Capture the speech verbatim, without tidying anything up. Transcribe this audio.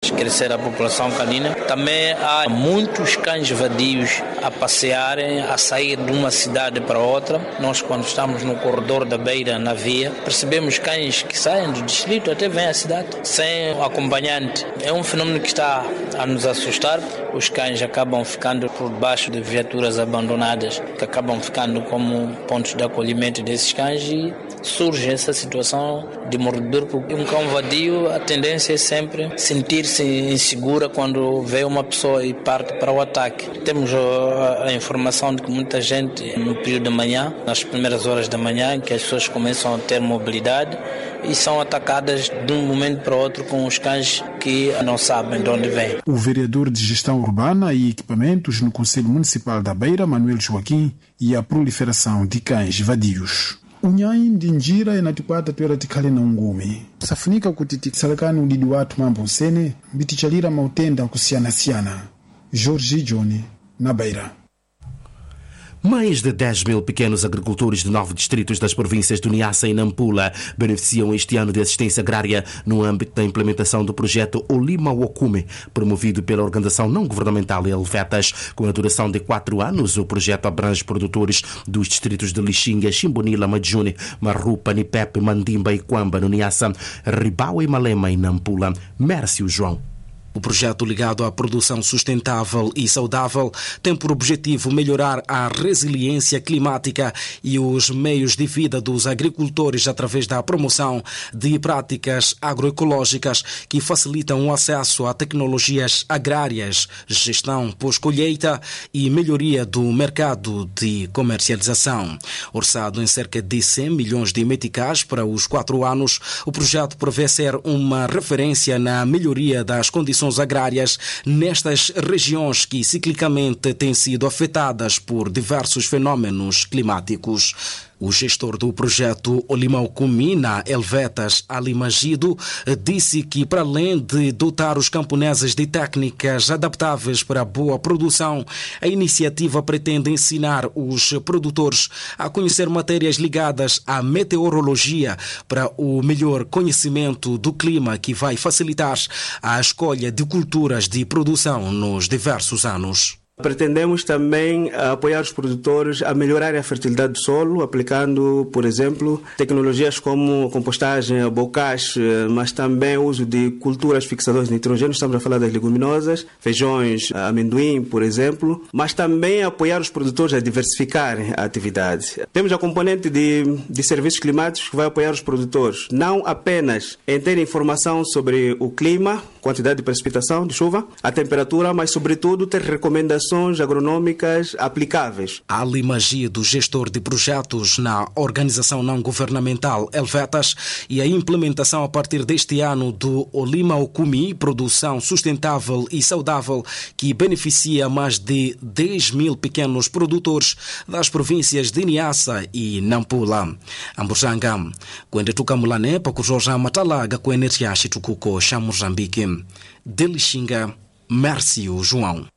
crescer a população canina. Também há muitos cães vadios a passearem, a sair de uma cidade para outra. Nós, quando estamos no corredor da beira, na via, percebemos cães que saem do distrito até vêm à cidade, sem acompanhante. É um fenômeno que está a nos assustar. Os cães acabam ficando por baixo de viaturas abandonadas, que acabam ficando como pontos de acolhimento desses cães, e surge essa situação de mordedor, porque um cão vadio, a tendência é sempre sentir-se insegura quando vê uma pessoa e parte para o ataque. Temos a, a informação de que muita gente, no período da manhã, nas primeiras horas da manhã, em que as pessoas começam a ter mobilidade, e são atacadas de um momento para o outro com os cães que não sabem de onde vêm. O vereador de Gestão Urbana e Equipamentos no Conselho Municipal da Beira, Manuel Joaquim, e a proliferação de cães vadios. Unyayi ndi njira inatikwata toera tikhale na ungumi safunika kuti tisalekane ulidi wathu mambo nsene bitichalira mautenda kusiyana-siyana. Jorge Johnny, na Beira. Mais de dez mil pequenos agricultores de nove distritos das províncias de Niassa e Nampula beneficiam este ano de assistência agrária no âmbito da implementação do projeto Olima Okume, promovido pela organização não-governamental Helvetas. Com a duração de quatro anos, o projeto abrange produtores dos distritos de Lixinga, Chimbonila, Majune, Marrupa, Nipepe, Mandimba e Quamba, no Niassa, Ribau e Malema e Nampula. Mércio João. O projeto ligado à produção sustentável e saudável tem por objetivo melhorar a resiliência climática e os meios de vida dos agricultores através da promoção de práticas agroecológicas que facilitam o acesso a tecnologias agrárias, gestão pós-colheita e melhoria do mercado de comercialização. Orçado em cerca de cem milhões de meticais para os quatro anos, o projeto prevê ser uma referência na melhoria das condições agrárias nestas regiões que ciclicamente têm sido afetadas por diversos fenômenos climáticos. O gestor do projeto Olima Okume, na Helvetas, Ali Magido, disse que, para além de dotar os camponeses de técnicas adaptáveis para a boa produção, a iniciativa pretende ensinar os produtores a conhecer matérias ligadas à meteorologia para o melhor conhecimento do clima, que vai facilitar a escolha de culturas de produção nos diversos anos. Pretendemos também apoiar os produtores a melhorar a fertilidade do solo, aplicando, por exemplo, tecnologias como compostagem, bocage, mas também o uso de culturas fixadoras de nitrogênio. Estamos a falar das leguminosas, feijões, amendoim, por exemplo, mas também apoiar os produtores a diversificarem a atividade. Temos a componente de, de serviços climáticos que vai apoiar os produtores, não apenas em ter informação sobre o clima, quantidade de precipitação, de chuva, a temperatura, mas sobretudo ter recomendações agronômicas aplicáveis. Ali Magido, gestor de projetos na organização não-governamental Helvetas, e a implementação a partir deste ano do Olima Okume, produção sustentável e saudável, que beneficia mais de dez mil pequenos produtores das províncias de Niassa e Nampula. Ambujanga, quando tukamulane para kujoja matalaga com energia chitukuko cha Moçambique. De Lixinga, Mércio João.